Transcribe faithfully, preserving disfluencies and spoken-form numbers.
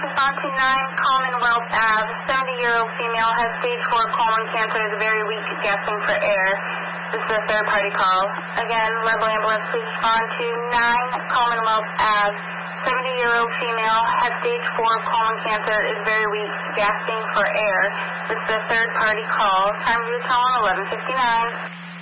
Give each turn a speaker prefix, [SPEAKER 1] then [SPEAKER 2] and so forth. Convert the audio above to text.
[SPEAKER 1] respond to nine Commonwealth Avenue. seventy-year-old female has stage four colon cancer, is very weak, gasping for air. This is a third-party call. Again, Level Ambulance, please respond to nine Commonwealth Avenue. seventy-year-old female has stage four colon cancer, is very weak, gasping for air. This is a third-party call. Time of your tone, eleven fifty-nine.